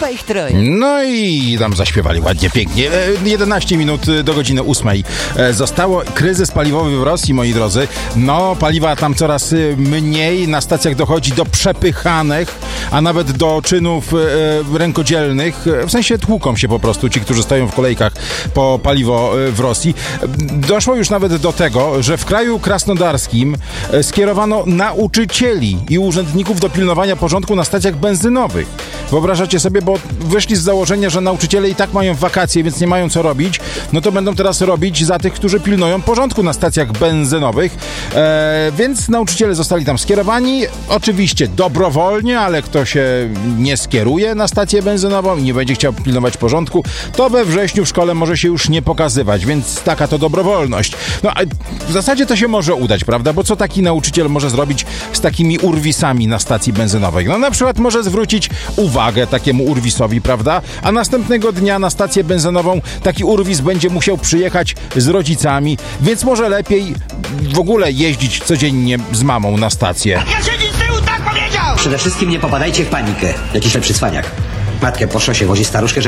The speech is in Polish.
chyba ich troje. No i tam zaśpiewali ładnie, pięknie. 11 minut do godziny 8 zostało. Kryzys paliwowy w Rosji, moi drodzy. No, paliwa tam coraz mniej. Na stacjach dochodzi do przepychanek, a nawet do czynów rękodzielnych. W sensie tłuką się po prostu ci, którzy stoją w kolejkach po paliwo w Rosji. Doszło już nawet do tego, że w kraju krasnodarskim skierowano nauczycieli i urzędników do pilnowania porządku na stacjach benzynowych. Wyobrażacie sobie, bo wyszli z założenia, że nauczyciele i tak mają wakacje, więc nie mają co robić, no to będą teraz robić za tych, którzy pilnują porządku na stacjach benzynowych. Więc nauczyciele zostali tam skierowani, oczywiście dobrowolnie, ale kto się nie skieruje na stację benzynową i nie będzie chciał pilnować porządku, to we wrześniu w szkole może się już nie pokazywać, więc taka to dobrowolność. No a w zasadzie to się może udać, prawda? Bo co taki nauczyciel może zrobić z takimi urwisami na stacji benzynowej? No na przykład może zwrócić uwagę takiemu urwisowi, prawda? A następnego dnia na stację benzynową taki urwis będzie musiał przyjechać z rodzicami, więc może lepiej w ogóle jeździć codziennie z mamą na stację. Ja siedzi z tyłu, tak powiedział! Przede wszystkim nie popadajcie w panikę. Jakiś lepszy cwaniak. Matkę po szosie wozi staruszkę,